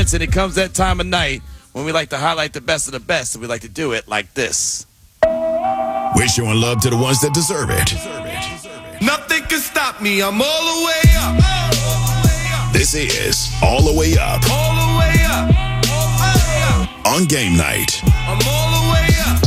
And it comes that time of night when we like to highlight the best of the best, and we like to do it like this. We're showing love to the ones that deserve it. Nothing can stop me. I'm all the way up. This is All the Way Up. All the way up. On game night. I'm all the way up.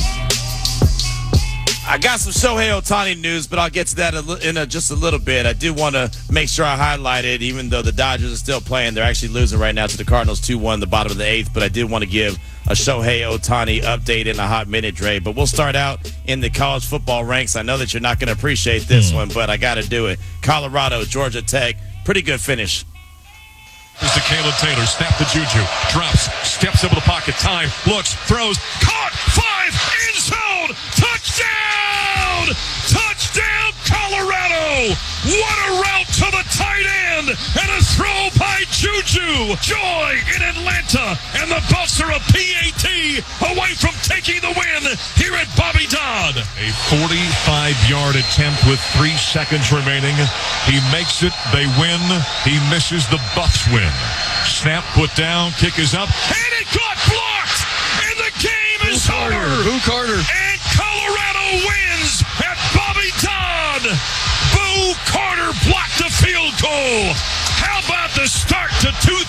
I got some Shohei Ohtani news, but I'll get to that in just a little bit. I do want to make sure I highlight it, even though the Dodgers are still playing. They're actually losing right now to the Cardinals 2-1 the bottom of the eighth, but I did want to give a Shohei Ohtani update in a hot minute, Dre. But we'll start out in the college football ranks. I know that you're not going to appreciate this one, but I got to do it. Colorado, Georgia Tech, pretty good finish. Here's to Caleb Taylor, snap to Juju, drops, steps into the pocket, time, looks, throws, caught, 5, end zone, touchdown! Touchdown, Colorado! What a route to the tight end, and a throw by Juju! Joy in Atlanta, and the Buffs are a PAT away from taking the win here at Bobby Dodd. A 45-yard attempt with 3 seconds remaining. He makes it, they win, he misses, the Buffs win. Snap put down, kick is up, and it got blocked, and the game is over. Boo Carter. And Colorado wins at Bobby Dodd. Boo Carter blocked the field goal. How about the start to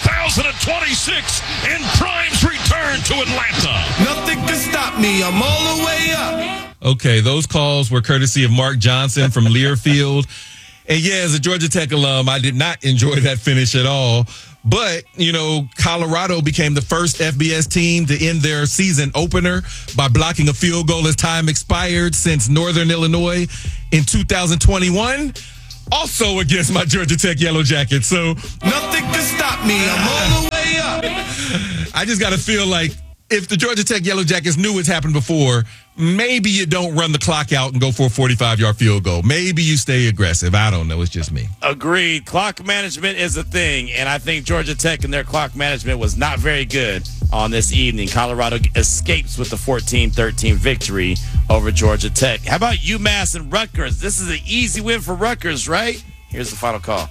2026 and Prime's return to Atlanta? Nothing can stop me. I'm all the way up. Okay, those calls were courtesy of Mark Johnson from Learfield. And yeah, as a Georgia Tech alum, I did not enjoy that finish at all. But, you know, Colorado became the first FBS team to end their season opener by blocking a field goal as time expired since Northern Illinois in 2021. Also against my Georgia Tech Yellow Jackets. So nothing can stop me. I'm all the way up. I just got to feel like if the Georgia Tech Yellow Jackets knew it's happened before, maybe you don't run the clock out and go for a 45-yard field goal. Maybe you stay aggressive. I don't know. It's just me. Agreed. Clock management is a thing, and I think Georgia Tech and their clock management was not very good on this evening. Colorado escapes with the 14-13 victory over Georgia Tech. How about UMass and Rutgers? This is an easy win for Rutgers, right? Here's the final call.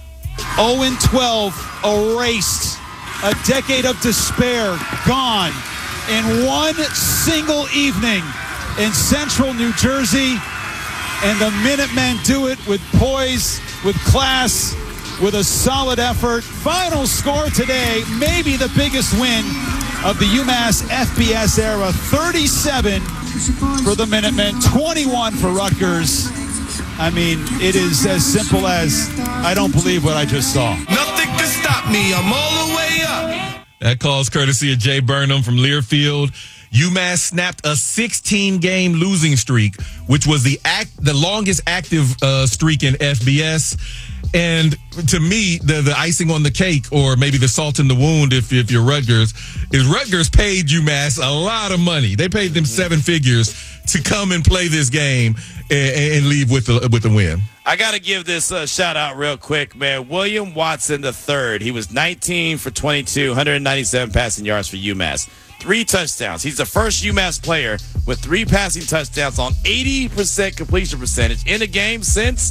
0-12, erased. A decade of despair, gone in one single evening in central New Jersey. And the Minutemen do it with poise, with class, with a solid effort. Final score today, maybe the biggest win of the UMass FBS era. 37 for the Minutemen, 21 for Rutgers. I mean, it is as simple as I don't believe what I just saw. Nothing can stop me. I'm all the way up. That call's courtesy of Jay Burnham from Learfield. UMass snapped a 16-game losing streak, which was the longest active streak in FBS. And to me, the icing on the cake, or maybe the salt in the wound, if you're Rutgers, is Rutgers paid UMass a lot of money. They paid them 7 figures to come and play this game and leave with the win. I got to give this shout out real quick, man. William Watson III. He was 19 for 22, 197 passing yards for UMass. 3 touchdowns. He's the first UMass player with 3 passing touchdowns on 80% completion percentage in a game since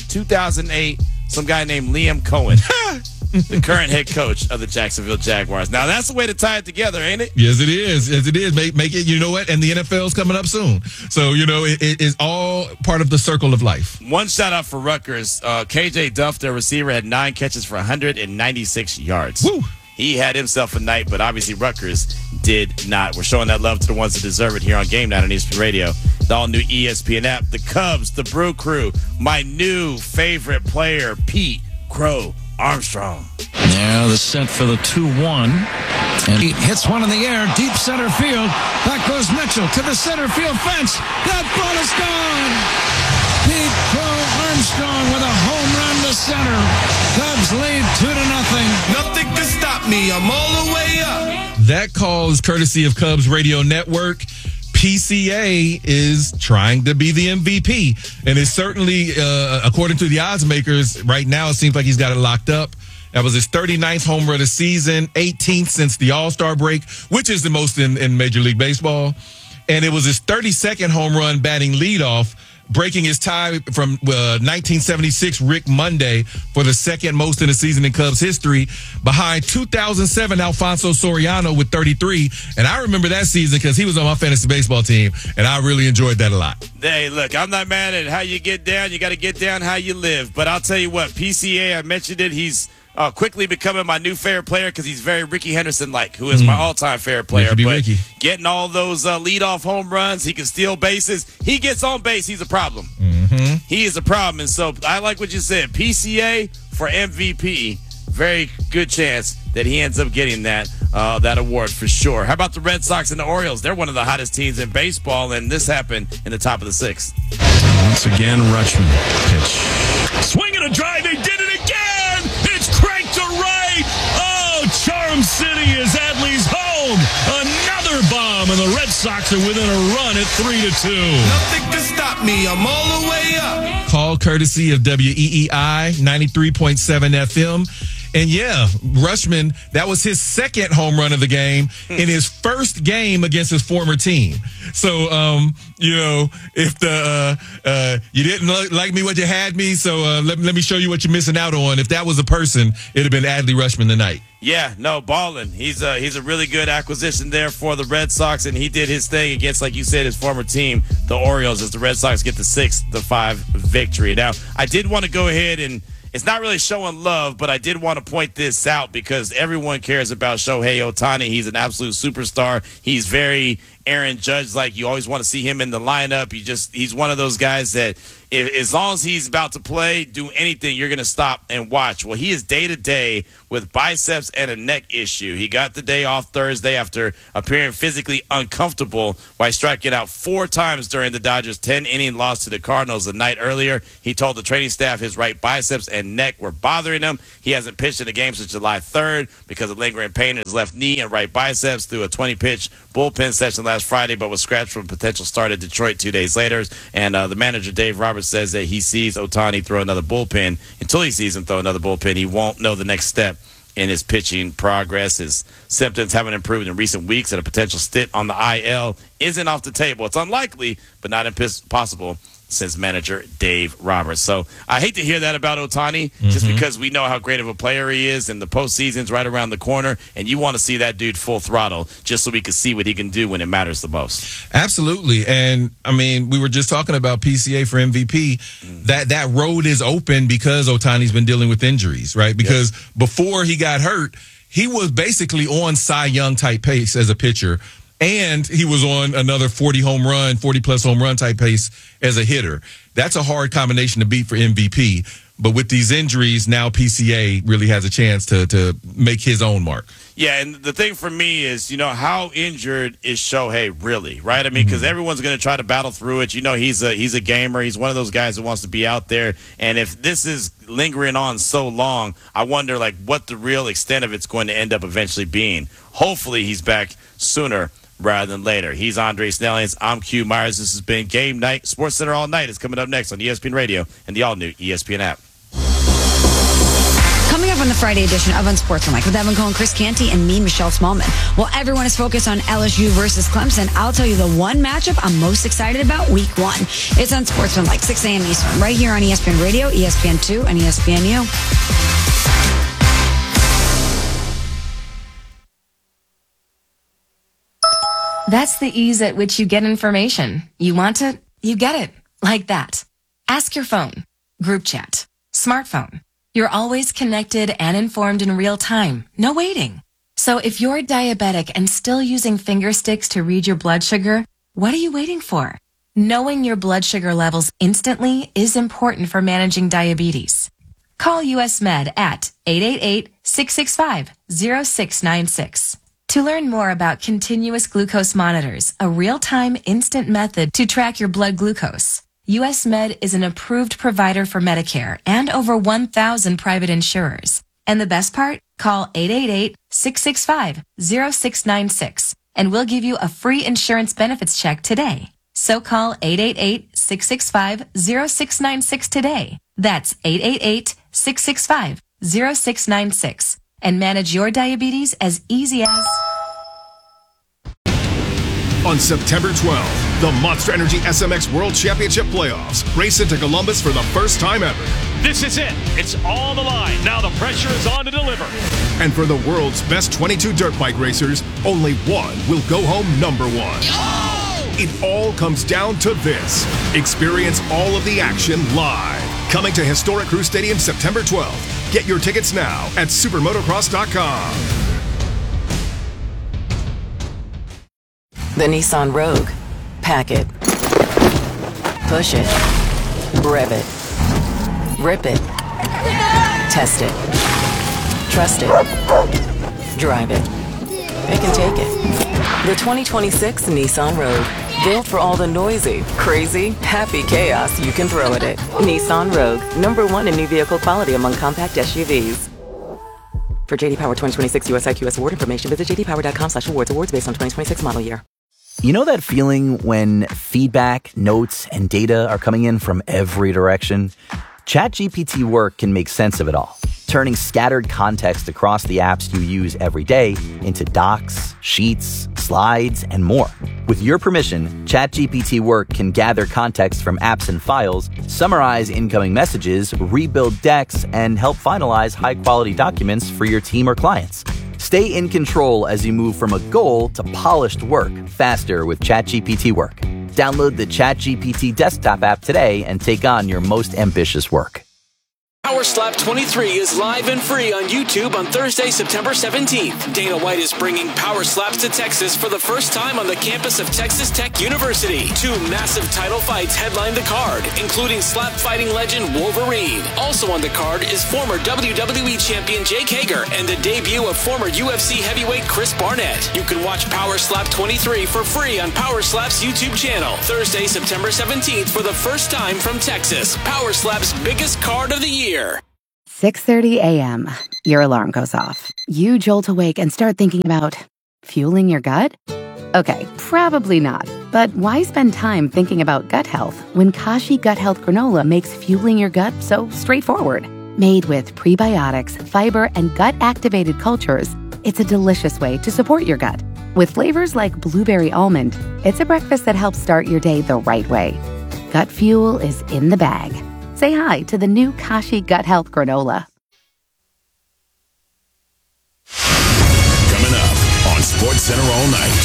2008. Some guy named Liam Cohen, the current head coach of the Jacksonville Jaguars. Now, that's the way to tie it together, ain't it? Yes, it is. Yes, it is. Make it, you know what? And the NFL's coming up soon. So, you know, it is all part of the circle of life. One shout out for Rutgers. KJ Duff, their receiver, had 9 catches for 196 yards. Woo! He had himself a night, but obviously Rutgers did not. We're showing that love to the ones that deserve it here on Game Night on ESPN Radio. The all-new ESPN app, the Cubs, the Brew Crew, my new favorite player, Pete Crow Armstrong. Now the set for the 2-1. And he hits one in the air, deep center field. Back goes Mitchell to the center field fence. That ball is gone. Pete Crow Armstrong with a home run to center. Cubs lead 2-0. Nothing can stop me. I'm all the way up. That call is courtesy of Cubs Radio Network. PCA is trying to be the MVP. And it's certainly, according to the odds makers, right now it seems like he's got it locked up. That was his 39th home run of the season, 18th since the All-Star break, which is the most in Major League Baseball. And it was his 32nd home run batting leadoff breaking his tie from 1976 Rick Monday for the second most in a season in Cubs history, behind 2007 Alfonso Soriano with 33. And I remember that season because he was on my fantasy baseball team, and I really enjoyed that a lot. Hey, look, I'm not mad at how you get down. You got to get down how you live. But I'll tell you what, PCA, I mentioned it, he's quickly becoming my new favorite player because he's very Ricky Henderson-like, who is my all-time favorite player. But Ricky. Getting all those leadoff home runs, he can steal bases. He gets on base, he's a problem. He is a problem. And so I like what you said. PCA for MVP, very good chance that he ends up getting that award for sure. How about the Red Sox and the Orioles? They're one of the hottest teams in baseball, and this happened in the top of the sixth. Once again, Rutschman pitch. Swing and a drive. They did it again. It's cranked to right. Oh, Charm City is Adley's home. Another bomb, and the Red Sox are within a run at 3-2. Nothing can stop me. I'm all the way up. Call courtesy of WEEI 93.7 FM. And yeah, Rutschman, that was his second home run of the game in his first game against his former team. So, if you didn't like me what you had me, so let me show you what you're missing out on. If that was a person, it'd have been Adley Rutschman tonight. Yeah, no, balling. He's a really good acquisition there for the Red Sox, and he did his thing against, like you said, his former team, the Orioles, as the Red Sox get the 6-5 victory. Now, I did want to go ahead and it's not really showing love, but I did want to point this out because everyone cares about Shohei Ohtani. He's an absolute superstar. He's very Aaron Judge-like. You always want to see him in the lineup. He's one of those guys that as long as he's about to play, do anything, you're going to stop and watch. Well, he is day-to-day with biceps and a neck issue. He got the day off Thursday after appearing physically uncomfortable while striking out 4 times during the Dodgers' 10-inning loss to the Cardinals the night earlier. He told the training staff his right biceps and neck were bothering him. He hasn't pitched in the game since July 3rd because of lingering pain in his left knee and right biceps through a 20-pitch bullpen session last Friday, but was scratched from a potential start at Detroit 2 days later. And the manager, Dave Roberts, says that he sees Ohtani throw another bullpen. Until he sees him throw another bullpen, he won't know the next step in his pitching progress. His symptoms haven't improved in recent weeks, and a potential stint on the IL isn't off the table. It's unlikely, but not impossible, says manager Dave Roberts. So I hate to hear that about Ohtani, just because we know how great of a player he is, and the postseason's right around the corner, and you want to see that dude full throttle just so we can see what he can do when it matters the most. Absolutely. And, I mean, we were just talking about PCA for MVP. That road is open because Ohtani's been dealing with injuries, right? Because before he got hurt, he was basically on Cy Young type pace as a pitcher. And he was on another 40-plus home run type pace as a hitter. That's a hard combination to beat for MVP. But with these injuries, now PCA really has a chance to make his own mark. Yeah, and the thing for me is, how injured is Shohei really, right? I mean, because everyone's going to try to battle through it. He's a gamer. He's one of those guys who wants to be out there. And if this is lingering on so long, I wonder, what the real extent of it's going to end up eventually being. Hopefully he's back sooner rather than later. He's Andre Snellians. I'm Q Myers. This has been Game Night. Sports Center All Night is coming up next on ESPN Radio and the all-new ESPN app. Coming up on the Friday edition of Unsportsmanlike with Evan Cohen, Chris Canty, and me, Michelle Smallman. While everyone is focused on LSU versus Clemson, I'll tell you the one matchup I'm most excited about week 1. It's Unsportsmanlike, 6 a.m. Eastern, right here on ESPN Radio, ESPN2, and ESPNU. That's the ease at which you get information. You want it, you get it. Like that. Ask your phone. Group chat. Smartphone. You're always connected and informed in real time. No waiting. So if you're diabetic and still using finger sticks to read your blood sugar, what are you waiting for? Knowing your blood sugar levels instantly is important for managing diabetes. Call US Med at 888-665-0696. To learn more about continuous glucose monitors, a real-time instant method to track your blood glucose, US Med is an approved provider for Medicare and over 1,000 private insurers. And the best part? Call 888-665-0696 and we'll give you a free insurance benefits check today. So call 888-665-0696 today. That's 888-665-0696. And manage your diabetes as easy as... On September 12th, The Monster Energy SMX World Championship Playoffs. Race into Columbus for the first time ever. This is it. It's all the line. Now the pressure is on to deliver. And for the world's best 22 dirt bike racers, only one will go home number one. It all comes down to this. Experience all of the action live. Coming to Historic Crew Stadium September 12th. Get your tickets now at supermotocross.com. The Nissan Rogue. Pack it. Push it. Rev it. Rip it. Test it. Trust it. Drive it. Pick and take it. The 2026 Nissan Rogue. Built for all the noisy, crazy, happy chaos you can throw at it. Nissan Rogue. #1 in new vehicle quality among compact SUVs. For JD Power 2026 US IQS award information, visit jdpower.com/awards. Awards based on 2026 model year. You know that feeling when feedback, notes, and data are coming in from every direction? ChatGPT Work can make sense of it all, turning scattered context across the apps you use every day into docs, sheets, slides, and more. With your permission, ChatGPT Work can gather context from apps and files, summarize incoming messages, rebuild decks, and help finalize high-quality documents for your team or clients. Stay in control as you move from a goal to polished work faster with ChatGPT Work. Download the ChatGPT desktop app today and take on your most ambitious work. Power Slap 23 is live and free on YouTube on Thursday, September 17th. Dana White is bringing Power Slaps to Texas for the first time on the campus of Texas Tech University. 2 massive title fights headline the card, including slap fighting legend Wolverine. Also on the card is former WWE champion Jake Hager and the debut of former UFC heavyweight Chris Barnett. You can watch Power Slap 23 for free on Power Slap's YouTube channel. Thursday, September 17th for the first time from Texas. Power Slap's biggest card of the year. 6:30 a.m. Your alarm goes off. You jolt awake and start thinking about fueling your gut? Okay, probably not. But why spend time thinking about gut health when Kashi Gut Health Granola makes fueling your gut so straightforward? Made with prebiotics, fiber, and gut-activated cultures, it's a delicious way to support your gut. With flavors like blueberry almond, it's a breakfast that helps start your day the right way. Gut fuel is in the bag. Say hi to the new Kashi Gut Health Granola. Coming up on SportsCenter all night.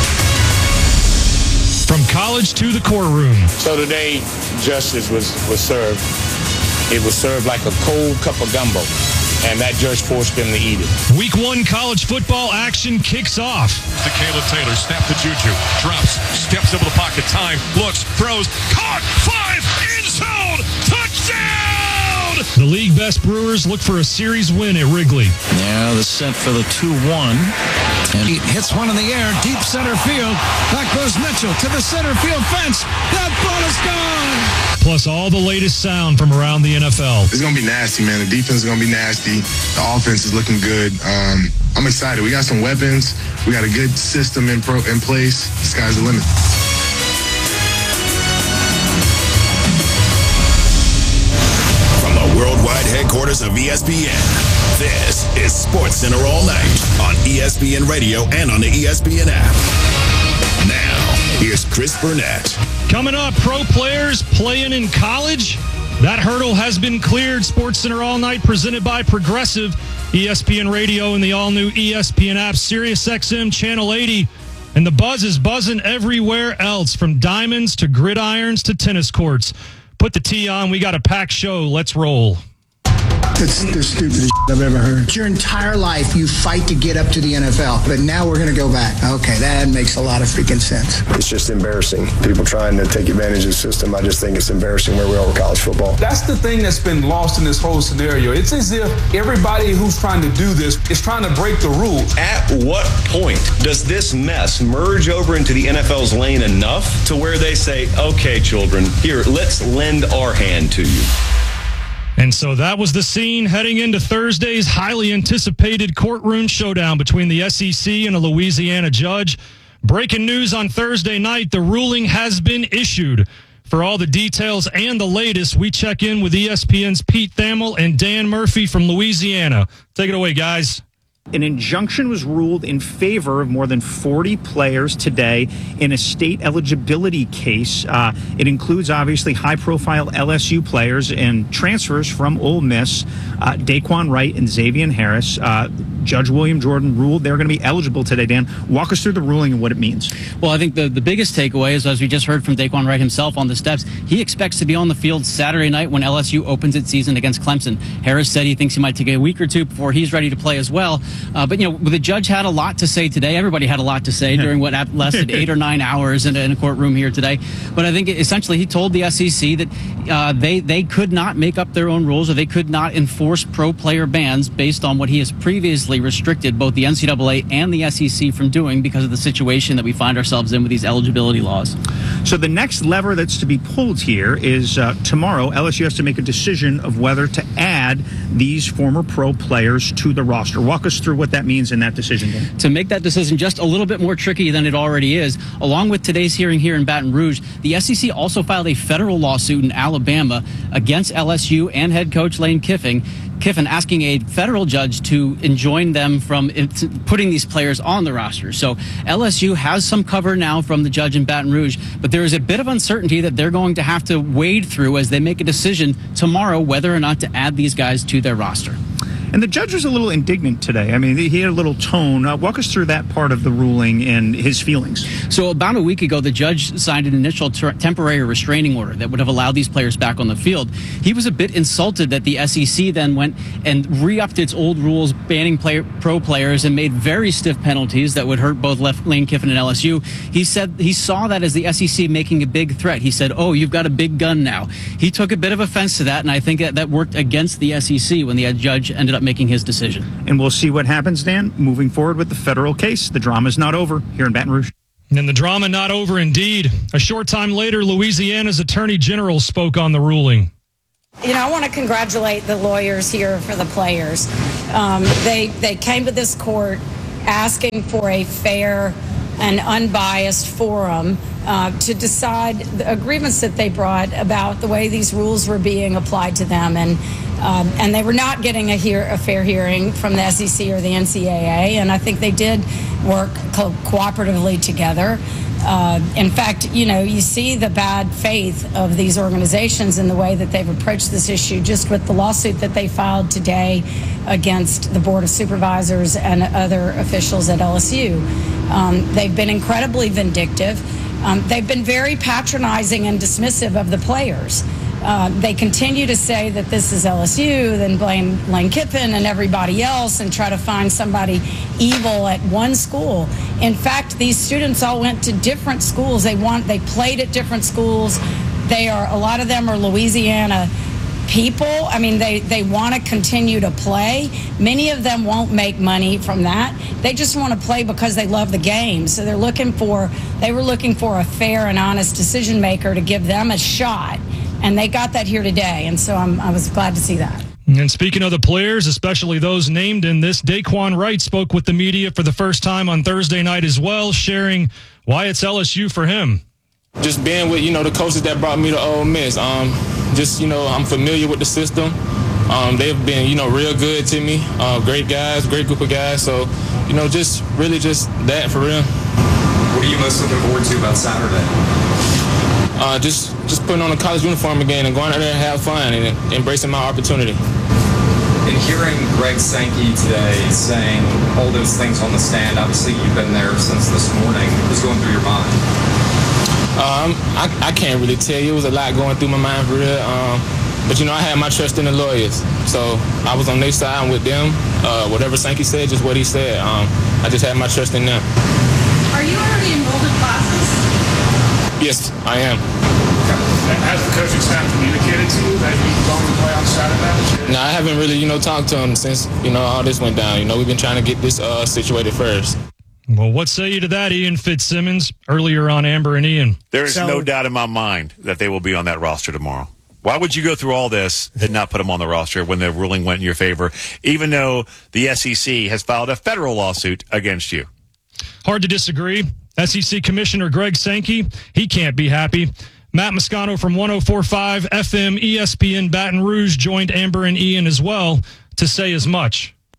From college to the courtroom. So today, justice was served. It was served like a cold cup of gumbo, and that judge forced them to eat it. Week 1 college football action kicks off. To Caleb Taylor, snap to Juju, drops, steps into the pocket, time, looks, throws, caught, 5, end zone, touchdown! The league best Brewers look for a series win at Wrigley. Yeah, the set for the 2-1. And he hits one in the air, deep center field. Back goes Mitchell to the center field fence. That ball is gone! Plus all the latest sound from around the NFL. It's going to be nasty, man. The defense is going to be nasty. The offense is looking good. I'm excited. We got some weapons. We got a good system in place. The sky's the limit. From the worldwide headquarters of ESPN, this is SportsCenter all night on ESPN Radio and on the ESPN app. Now, here's Chris Burnett. Coming up, pro players playing in college. That hurdle has been cleared. SportsCenter all night presented by Progressive, ESPN Radio, and the all-new ESPN app, SiriusXM Channel 80. And the buzz is buzzing everywhere else, from diamonds to gridirons to tennis courts. Put the tee on. We got a packed show. Let's roll. It's the stupidest I've ever heard. Your entire life, you fight to get up to the NFL, but now we're going to go back. Okay, that makes a lot of freaking sense. It's just embarrassing. People trying to take advantage of the system. I just think it's embarrassing where we are with college football. That's the thing that's been lost in this whole scenario. It's as if everybody who's trying to do this is trying to break the rules. At what point does this mess merge over into the NFL's lane enough to where they say, okay, children, here, let's lend our hand to you? And so that was the scene heading into Thursday's highly anticipated courtroom showdown between the SEC and a Louisiana judge. Breaking news on Thursday night, the ruling has been issued. For all the details and the latest, we check in with ESPN's Pete Thamel and Dan Murphy from Louisiana. Take it away, guys. An injunction was ruled in favor of more than 40 players today in a state eligibility case. It includes, obviously, high-profile LSU players and transfers from Ole Miss, Daquan Wright and Xavier Harris. Judge William Jordan ruled they're going to be eligible today. Dan, walk us through the ruling and what it means. Well, I think the biggest takeaway is, as we just heard from Daquan Wright himself on the steps, he expects to be on the field Saturday night when LSU opens its season against Clemson. Harris said he thinks he might take a week or two before he's ready to play as well. But, the judge had a lot to say today. Everybody had a lot to say during what lasted 8 or 9 hours in a courtroom here today. But I think essentially he told the SEC that they could not make up their own rules, or they could not enforce pro player bans based on what he has previously restricted both the NCAA and the SEC from doing because of the situation that we find ourselves in with these eligibility laws. So the next lever that's to be pulled here is tomorrow LSU has to make a decision of whether to add these former pro players to the roster. Walk us through what that means in that decision, Dan. To make that decision just a little bit more tricky than it already is, along with today's hearing here in Baton Rouge, the SEC also filed a federal lawsuit in Alabama against LSU and head coach Lane Kiffin asking a federal judge to enjoin them from putting these players on the roster. So LSU has some cover now from the judge in Baton Rouge, but there is a bit of uncertainty that they're going to have to wade through as they make a decision tomorrow whether or not to add these guys to their roster. And the judge was a little indignant today. I mean, he had a little tone. Walk us through that part of the ruling and his feelings. So about a week ago, the judge signed an initial temporary restraining order that would have allowed these players back on the field. He was a bit insulted that the SEC then went and re-upped its old rules banning pro players and made very stiff penalties that would hurt both Lane Kiffin and LSU. He said he saw that as the SEC making a big threat. He said, "Oh, you've got a big gun now." He took a bit of offense to that, and I think that worked against the SEC when the judge ended up making his decision. And we'll see what happens, Dan, moving forward with the federal case. The drama's not over here in Baton Rouge. And the drama not over indeed. A short time later, Louisiana's Attorney General spoke on the ruling. I want to congratulate the lawyers here for the players. They came to this court asking for a fair and unbiased forum to decide the agreements that they brought about the way these rules were being applied to them. And they were not getting a fair hearing from the SEC or the NCAA, and I think they did work cooperatively together. In fact, you see the bad faith of these organizations in the way that they've approached this issue just with the lawsuit that they filed today against the Board of Supervisors and other officials at LSU. They've been incredibly vindictive. They've been very patronizing and dismissive of the players. They continue to say that this is LSU, then blame Lane Kiffin and everybody else and try to find somebody evil at one school. In fact, these students all went to different schools. They played at different schools. A lot of them are Louisiana people. I mean, they want to continue to play. Many of them won't make money from that. They just want to play because they love the game. So they were looking for a fair and honest decision maker to give them a shot. And they got that here today, and so I was glad to see that. And speaking of the players, especially those named in this, Daquan Wright spoke with the media for the first time on Thursday night as well, sharing why it's LSU for him. Just being with, the coaches that brought me to Ole Miss. I'm familiar with the system. They've been, real good to me. Great guys, great group of guys. So, just that for real. What are you most looking forward to about Saturday? Just putting on a college uniform again and going out there and have fun and embracing my opportunity. And hearing Greg Sankey today saying all those things on the stand, obviously you've been there since this morning. What was going through your mind? I can't really tell you. It was a lot going through my mind for real. But, I had my trust in the lawyers. So I was on their side with them. Whatever Sankey said, just what he said. I just had my trust in them. Are you already enrolled in classes? Yes, I am. Has the coaching staff communicated to you that you're going to play on Saturday? No, I haven't really, talked to him since, all this went down. We've been trying to get this situated first. Well, what say you to that, Ian Fitzsimmons, earlier on Amber and Ian? There is no doubt in my mind that they will be on that roster tomorrow. Why would you go through all this and not put them on the roster when the ruling went in your favor, even though the SEC has filed a federal lawsuit against you? Hard to disagree. SEC Commissioner Greg Sankey, he can't be happy. Matt Moscano from 104.5 FM ESPN Baton Rouge joined Amber and Ian as well to say as much.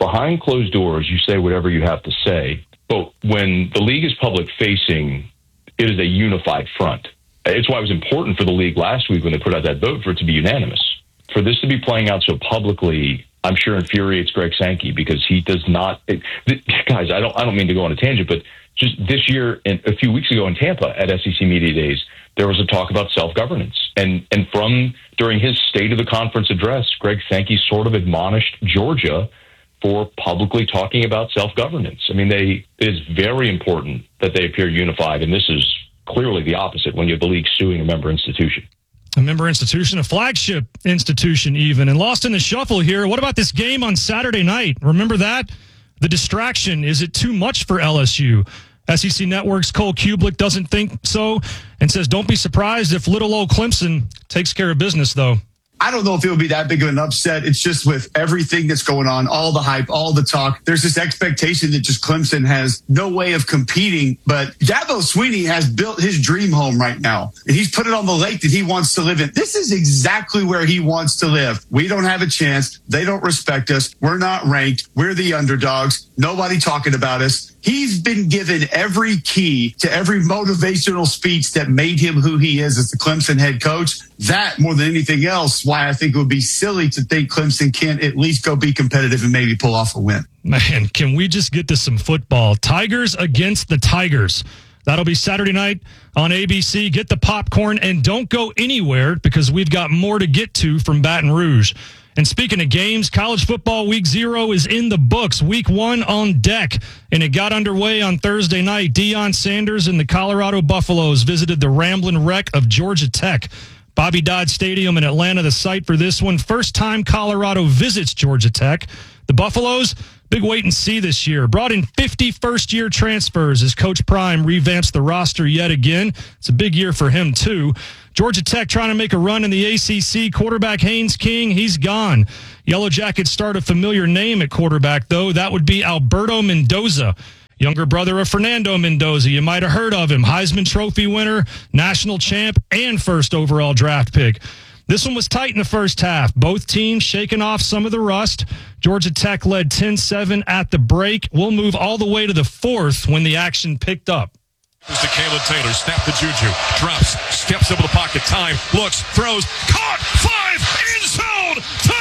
behind closed doors, you say whatever you have to say. But when the league is public facing, it is a unified front. It's why it was important for the league last week when they put out that vote for it to be unanimous. For this to be playing out so publicly, I'm sure infuriates Greg Sankey because he does not. Guys, I don't mean to go on a tangent, but just this year and a few weeks ago in Tampa at SEC Media Days, there was a talk about self-governance. And from during his State of the Conference address, Greg Sankey sort of admonished Georgia for publicly talking about self-governance. I mean, it is very important that they appear unified, and this is clearly the opposite when you have the league suing a member institution. A member institution, a flagship institution even, and lost in the shuffle here. What about this game on Saturday night? Remember that? The distraction, is it too much for LSU? SEC Network's Cole Kublik doesn't think so and says, don't be surprised if little old Clemson takes care of business, though. I don't know if it will be that big of an upset. It's just with everything that's going on, all the hype, all the talk, there's this expectation that just Clemson has no way of competing. But Dabo Swinney has built his dream home right now, and he's put it on the lake that he wants to live in. This is exactly where he wants to live. We don't have a chance. They don't respect us. We're not ranked. We're the underdogs. Nobody talking about us. He's been given every key to every motivational speech that made him who he is as the Clemson head coach. That, more than anything else, why I think it would be silly to think Clemson can't at least go be competitive and maybe pull off a win. Man, can we just get to some football? Tigers against the Tigers. That'll be Saturday night on ABC. Get the popcorn and don't go anywhere because we've got more to get to from Baton Rouge. And speaking of games, college football week 0 is in the books. Week 1 on deck. And it got underway on Thursday night. Deion Sanders and the Colorado Buffaloes visited the Ramblin' Wreck of Georgia Tech. Bobby Dodd Stadium in Atlanta, the site for this one. First time Colorado visits Georgia Tech. The Buffaloes, big wait and see this year. Brought in 50 first-year transfers as Coach Prime revamps the roster yet again. It's a big year for him, too. Georgia Tech trying to make a run in the ACC. Quarterback Haynes King, he's gone. Yellow Jackets start a familiar name at quarterback, though. That would be Alberto Mendoza, younger brother of Fernando Mendoza. You might have heard of him. Heisman Trophy winner, national champ, and first overall draft pick. This one was tight in the first half. Both teams shaking off some of the rust. Georgia Tech led 10-7 at the break. We'll move all the way to the fourth when the action picked up. Here's to Caleb Taylor. Snap to Juju. Drops. Steps into the pocket. Time. Looks. Throws. Caught. 5. End zone.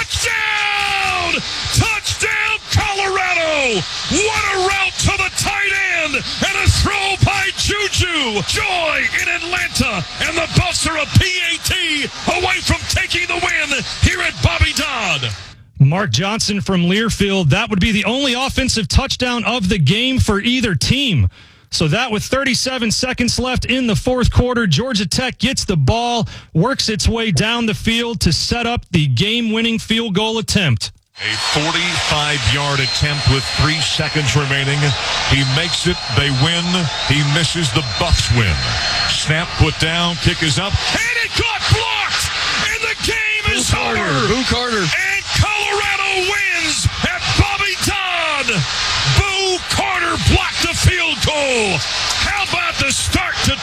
Touchdown. Touchdown, Colorado. What a route to the tight end. And a throw by Juju. Joy in Atlanta. And the Buffs are a PAT away from taking the win here at Bobby Dodd. Mark Johnson from Learfield. That would be the only offensive touchdown of the game for either team. So that with 37 seconds left in the fourth quarter, Georgia Tech gets the ball, works its way down the field to set up the game-winning field goal attempt. A 45-yard attempt with 3 seconds remaining. He makes it. They win. He misses. The Buffs win. Snap put down. Kick is up. And it got blocked. And the game is over. Boo Carter. And Colorado wins at Bobby Dodd. Boo Carter blocked the field goal. How about the start to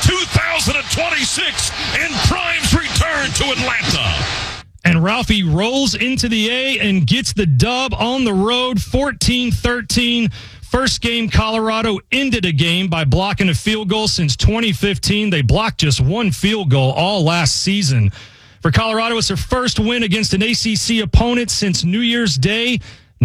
2026 and Prime's return to Atlanta? And Ralphie rolls into the A and gets the dub on the road, 14-13. First game, Colorado ended a game by blocking a field goal since 2015. They blocked just one field goal all last season. For Colorado, it's their first win against an ACC opponent since New Year's Day,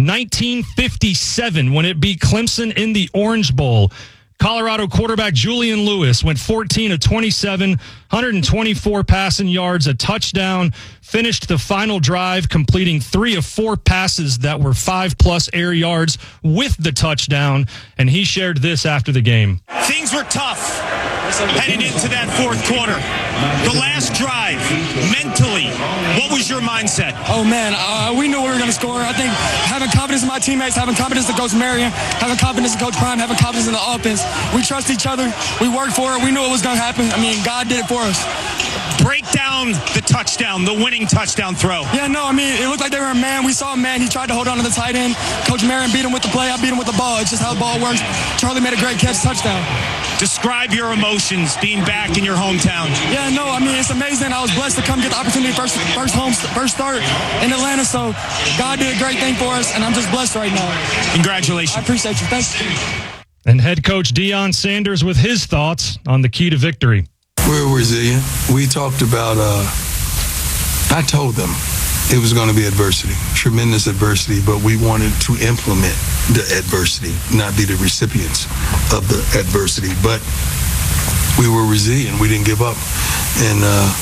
1957, when it beat Clemson in the Orange Bowl. Colorado quarterback Julian Lewis went 14 of 27, 124 passing yards, a touchdown, finished the final drive, completing 3 of 4 passes that were 5+ air yards with the touchdown, and he shared this after the game. Things were tough heading into that fourth quarter. The last drive, mentally, what was your mindset? Oh, man, we knew we were going to score. I think having confidence in my teammates, having confidence in Coach Marion, having confidence in Coach Prime, having confidence in the offense. We trust each other. We worked for it. We knew it was going to happen. I mean, God did it for us. Break down the touchdown, the winning touchdown throw. Yeah, no, I mean, it looked like they were a man. We saw a man. He tried to hold on to the tight end. Coach Marion beat him with the play. I beat him with the ball. It's just how the ball works. Charlie made a great catch, touchdown. Describe your emotions being back in your hometown. Yeah, no, I mean, it's amazing. I was blessed to come get the opportunity first start in Atlanta. So God did a great thing for us, and I'm just blessed right now. Congratulations. I appreciate you. Thanks. And head coach Deion Sanders with his thoughts on the key to victory. We're resilient. We talked about, I told them it was going to be adversity, tremendous adversity, but we wanted to implement the adversity, not be the recipients of the adversity. But we were resilient. We didn't give up. And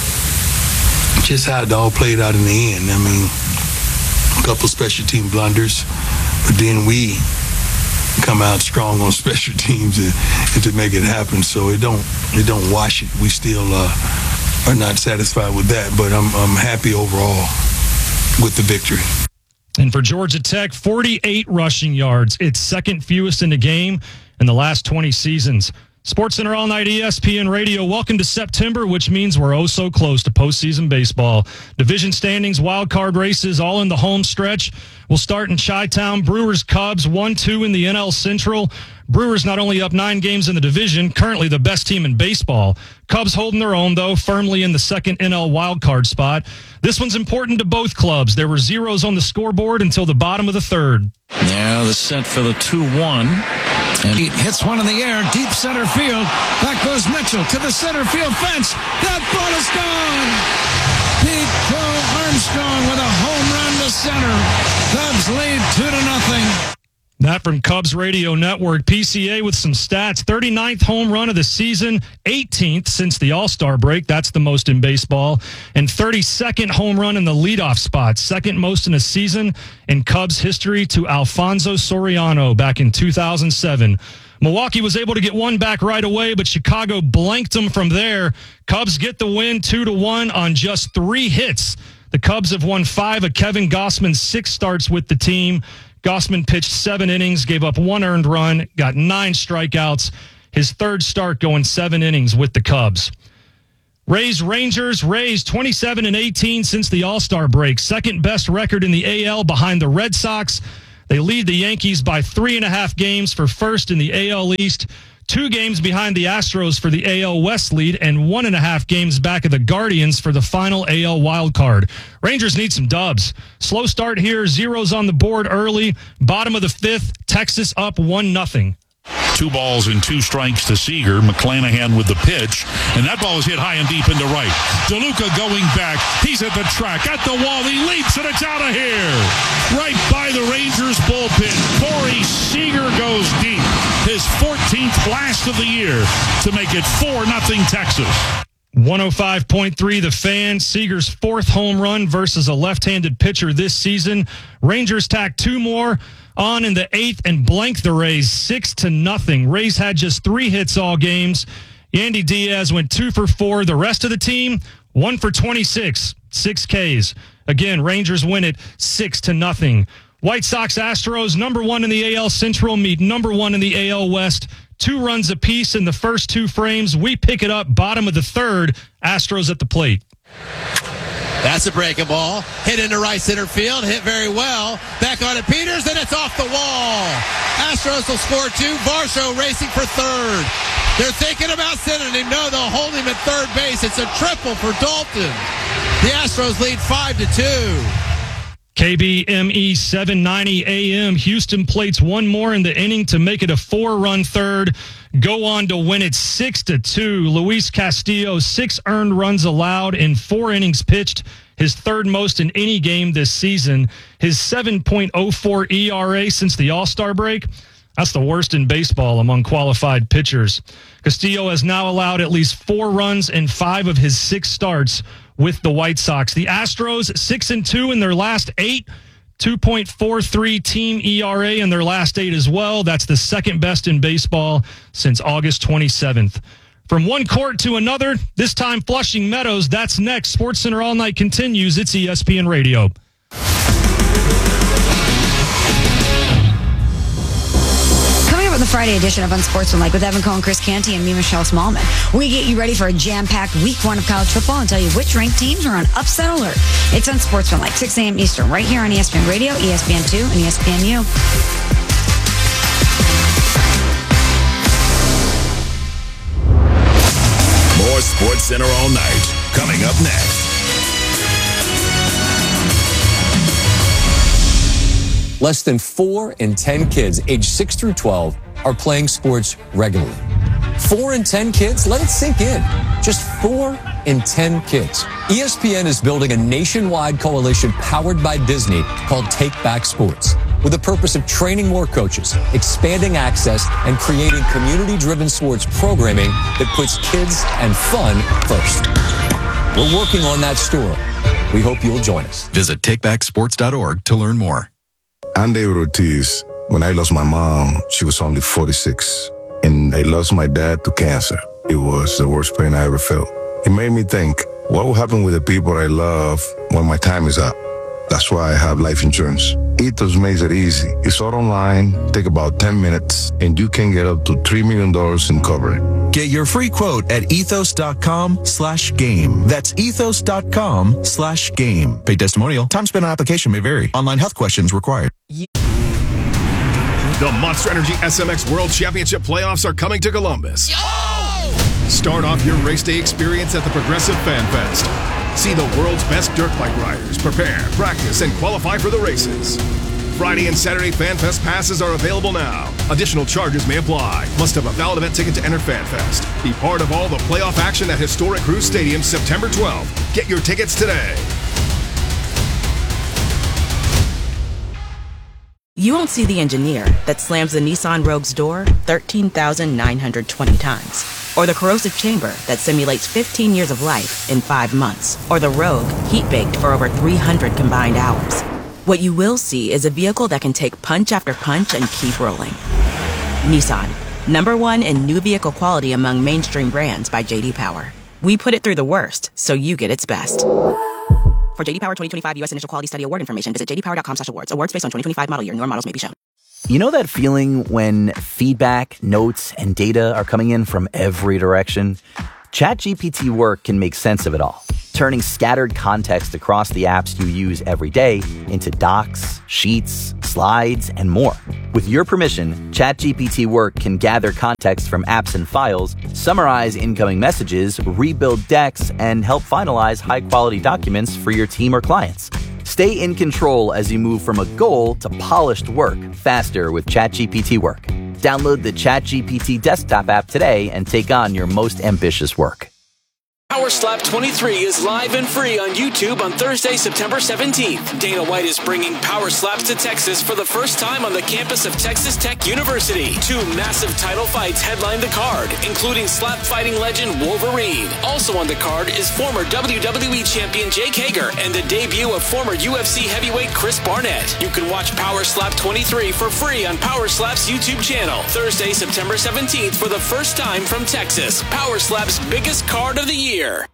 just how it all played out in the end. I mean, a couple special team blunders, but then we come out strong on special teams and to make it happen. So it don't wash it. We still are not satisfied with that, but I'm happy overall with the victory. And for Georgia Tech, 48 rushing yards. It's second fewest in the game in the last 20 seasons. SportsCenter All Night ESPN Radio. Welcome to September, which means we're oh so close to postseason baseball. Division standings, wild card races, all in the home stretch. We'll start in Chi-Town. Brewers, Cubs, 1-2 in the NL Central. Brewers not only up 9 games in the division, currently the best team in baseball. Cubs holding their own, though, firmly in the second NL wildcard spot. This one's important to both clubs. There were zeros on the scoreboard until the bottom of the third. Now the set for the 2-1. And he hits one in the air, deep center field. Back goes Mitchell to the center field fence. That ball is gone. Pete Crow Armstrong with a home run to center. Cubs lead 2-0. That from Cubs Radio Network. PCA with some stats. 39th home run of the season, 18th since the All-Star break. That's the most in baseball. And 32nd home run in the leadoff spot, second most in a season in Cubs history to Alfonso Soriano back in 2007. Milwaukee was able to get one back right away, but Chicago blanked them from there. Cubs get the win 2-1 on just 3 hits. The Cubs have won 5 of Kevin Gossman's 6 starts with the team. Gossman pitched 7 innings, gave up 1 earned run, got 9 strikeouts. His third start going 7 innings with the Cubs. Rangers 27-18 since the All-Star break. Second best record in the AL behind the Red Sox. They lead the Yankees by 3.5 games for first in the AL East. 2 games behind the Astros for the AL West lead, and 1.5 games back of the Guardians for the final AL wild card. Rangers need some dubs. Slow start here, zeros on the board early. Bottom of the 5th, Texas up 1-0. 2 balls and 2 strikes to Seager. McClanahan with the pitch, and that ball is hit high and deep into right. DeLuca going back. He's at the track, at the wall. He leaps, and it's out of here. Right by the Rangers bullpen. Corey Seager goes deep. His 14th blast of the year to make it 4-0 Texas. 105.3 The Fan. Seager's 4th home run versus a left-handed pitcher this season. Rangers tack 2 more on in the 8th and blank the Rays 6-0. Rays had just 3 hits all games. Yandy Diaz went 2 for 4. The rest of the team, 1 for 26, 6 Ks. Again, Rangers win it 6-0. White Sox Astros, number 1 in the AL Central, meet number 1 in the AL West. 2 runs apiece in the first 2 frames. We pick it up bottom of the 3rd. Astros at the plate. That's a breaking ball. Hit into right center field. Hit very well. Back on it, Peters, and it's off the wall. Astros will score 2. Varsho racing for 3rd. They're thinking about sending him. No, they'll hold him at 3rd base. It's a triple for Dalton. The Astros lead 5-2. KBME 790 AM. Houston plates 1 more in the inning to make it a 4-run 3rd. Go on to win it 6-2. Luis Castillo, 6 earned runs allowed in 4 innings pitched. His 3rd most in any game this season. His 7.04 ERA since the All-Star break. That's the worst in baseball among qualified pitchers. Castillo has now allowed at least 4 runs in 5 of his 6 starts with the White Sox. The Astros 6-2 in their last 8. 2.43 team ERA in their last 8 as well. That's the 2nd best in baseball since August 27th. From one court to another, this time Flushing Meadows. That's next. SportsCenter All Night continues. It's ESPN Radio. On the Friday edition of Unsportsmanlike with Evan Cohen, Chris Canty, and me, Michelle Smallman. We get you ready for a jam-packed week 1 of college football and tell you which ranked teams are on upset alert. It's Unsportsmanlike, 6 a.m. Eastern, right here on ESPN Radio, ESPN2, and ESPNU. Sports Center all night. Coming up next. Less than 4 in 10 kids aged 6 through 12 are playing sports regularly. 4 in 10 kids? Let it sink in. Just 4 in 10 kids. ESPN is building a nationwide coalition powered by Disney called Take Back Sports, with the purpose of training more coaches, expanding access, and creating community-driven sports programming that puts kids and fun first. We're working on that story. We hope you'll join us. Visit takebacksports.org to learn more. I'm David Ortiz. When I lost my mom, she was only 46. And I lost my dad to cancer. It was the worst pain I ever felt. It made me think, what will happen with the people I love when my time is up? That's why I have life insurance. Ethos makes it easy. It's all online, take about 10 minutes, and you can get up to $3 million in coverage. Get your free quote at ethos.com/game. That's ethos.com/game. Paid testimonial. Time spent on application may vary. Online health questions required. The Monster Energy SMX World Championship playoffs are coming to Columbus. Start off your race day experience at the Progressive Fan Fest. See the world's best dirt bike riders prepare, practice, and qualify for the races. Friday and Saturday Fan Fest passes are available now. Additional charges may apply. Must have a valid event ticket to enter Fan Fest. Be part of all the playoff action at Historic Cruise Stadium September 12th. Get your tickets today. You won't see the engineer that slams the Nissan Rogue's door 13,920 times. Or the corrosive chamber that simulates 15 years of life in 5 months. Or the Rogue heat-baked for over 300 combined hours. What you will see is a vehicle that can take punch after punch and keep rolling. Nissan, #1 in new vehicle quality among mainstream brands by J.D. Power. We put it through the worst, so you get its best. For J.D. Power 2025 U.S. Initial Quality Study Award information, visit jdpower.com/awards. Awards based on 2025 model year. Newer models may be shown. You know that feeling when feedback, notes, and data are coming in from every direction? ChatGPT Work can make sense of it all, turning scattered context across the apps you use every day into docs, sheets, slides, and more. With your permission, ChatGPT Work can gather context from apps and files, summarize incoming messages, rebuild decks, and help finalize high-quality documents for your team or clients. Stay in control as you move from a goal to polished work faster with ChatGPT Work. Download the ChatGPT desktop app today and take on your most ambitious work. Power Slap 23 is live and free on YouTube on Thursday, September 17th. Dana White is bringing Power Slaps to Texas for the first time on the campus of Texas Tech University. 2 massive title fights headline the card, including slap fighting legend Wolverine. Also on the card is former WWE champion Jake Hager and the debut of former UFC heavyweight Chris Barnett. You can watch Power Slap 23 for free on Power Slap's YouTube channel. Thursday, September 17th for the first time from Texas. Power Slap's biggest card of the year.